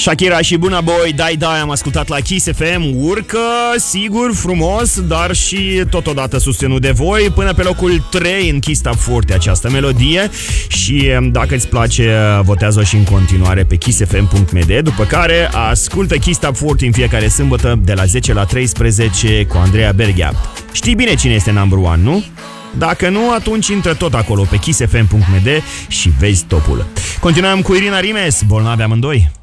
Shakira și Burna Boy, Dai Dai, am ascultat la Kiss FM. Urcă, sigur, frumos, dar și totodată susținut de voi, până pe locul 3 în Kiss Top 40 această melodie. Și dacă îți place, votează-o și în continuare pe kissfm.md. După care ascultă Kiss Top 40 în fiecare sâmbătă de la 10 la 13 cu Andreea Berghea. Știi bine cine este number one, nu? Dacă nu, atunci intră tot acolo pe kissfm.md și vezi topul. Continuăm cu Irina Rimes, Bolnavi amândoi.